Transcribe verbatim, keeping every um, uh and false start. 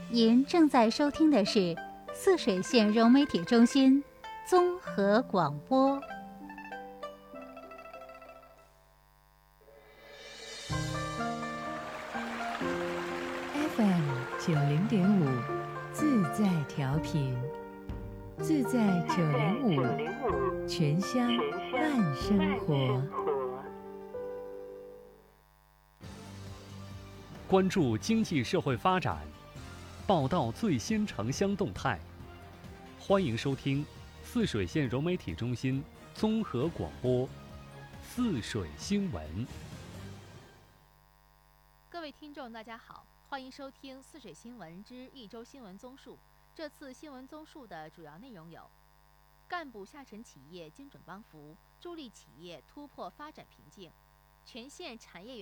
您正在收听的是泗水县融媒体中心综合广播。 F M 九零点五，自在调频，自在九零五，全乡慢生活。 关注经济社会发展，报道最新城乡动态。欢迎收听泗水县融媒体中心综合广播《泗水新闻》。 各位听众，大家好，欢迎收听《泗水新闻之一周新闻综述》。这次新闻综述的主要内容有：干部下沉企业精准帮扶，助力企业突破发展瓶颈；全县产业